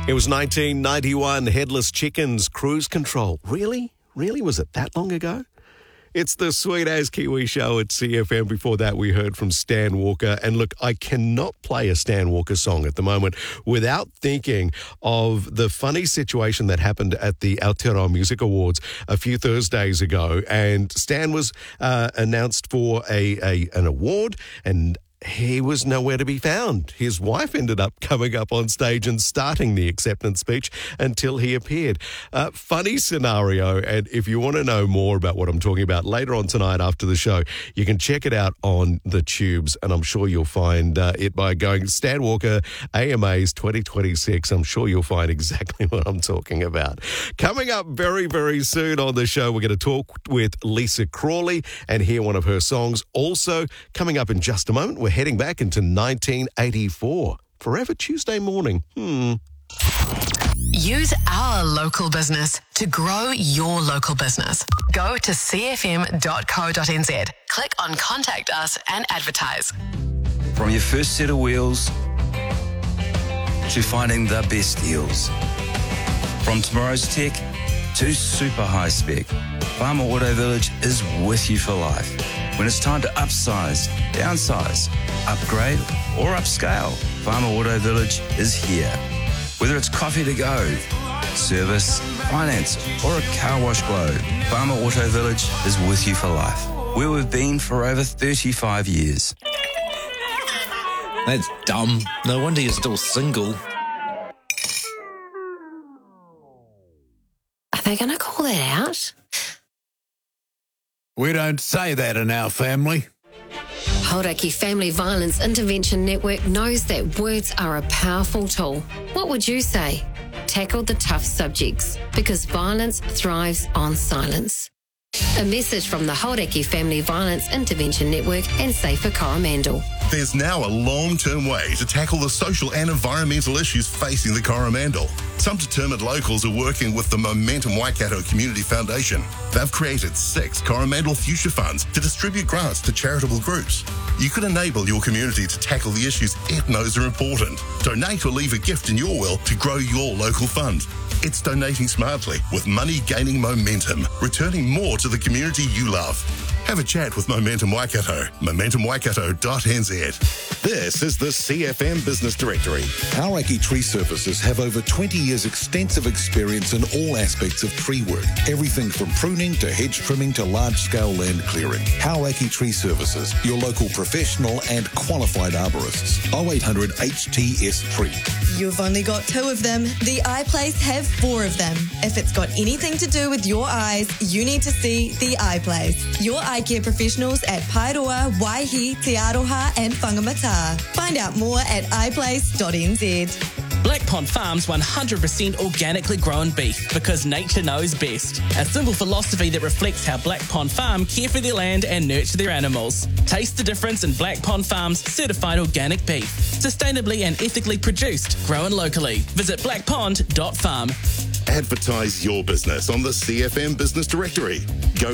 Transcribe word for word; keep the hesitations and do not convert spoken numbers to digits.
It was nineteen ninety-one, Headless Chickens, Cruise Control. Really? Really? Was it that long ago? It's the Sweet As Kiwi show at C F M. Before that, we heard from Stan Walker. And look, I cannot play a Stan Walker song at the moment without thinking of the funny situation that happened at the Aotearoa Music Awards a few Thursdays ago. And Stan was uh, announced for a, a an award, and he was nowhere to be found. His wife ended up coming up on stage and starting the acceptance speech until he appeared. Uh, funny scenario, and if you want to know more about what I'm talking about later on tonight after the show, you can check it out on the tubes, and I'm sure you'll find uh, it by going Stan Walker A M As twenty twenty-six. I'm sure you'll find exactly what I'm talking about. Coming up very, very soon on the show, we're going to talk with Lisa Crawley and hear one of her songs. Also, coming up in just a moment, we're heading back into nineteen eighty-four. Forever Tuesday morning. Hmm. Use our local business to grow your local business. Go to c f m dot co dot n z. Click on Contact Us and advertise. From your first set of wheels to finding the best deals. From tomorrow's tech to super high spec, Farmer Auto Village is with you for life. When it's time to upsize, downsize, upgrade or upscale, Farmer Auto Village is here. Whether it's coffee to go, service, finance or a car wash glow, Farmer Auto Village is with you for life. Where we've been for over thirty-five years. That's dumb. No wonder you're still single. Are they going to call that out? We don't say that in our family. Hauraki Family Violence Intervention Network knows that words are a powerful tool. What would you say? Tackle the tough subjects, because violence thrives on silence. A message from the Hauraki Family Violence Intervention Network and Safer Coromandel. There's now a long-term way to tackle the social and environmental issues facing the Coromandel. Some determined locals are working with the Momentum Waikato Community Foundation. They've created six Coromandel Future Funds to distribute grants to charitable groups. You could enable your community to tackle the issues it knows are important. Donate or leave a gift in your will to grow your local fund. It's donating smartly, with money gaining momentum, returning more to the community you love. Have a chat with Momentum Waikato, momentum waikato dot n z. This is the C F M Business Directory. Hauraki Tree Services have over twenty years extensive experience in all aspects of tree work. Everything from pruning to hedge trimming to large-scale land clearing. Hauraki Tree Services, your local professional and qualified arborists. oh eight hundred H T S Tree. You've only got two of them. The Eye Place have four of them. If it's got anything to do with your eyes, you need to see the Eye Place. Your eye care professionals at Paeroa, Waihi, Te Aroha and Whangamata. Find out more at i place dot n z. Black Pond Farms one hundred percent organically grown beef, because nature knows best. A simple philosophy that reflects how Black Pond Farm care for their land and nurture their animals. Taste the difference in Black Pond Farm's certified organic beef. Sustainably and ethically produced, grown locally. Visit black pond dot farm. Advertise your business on the C F M Business Directory. Go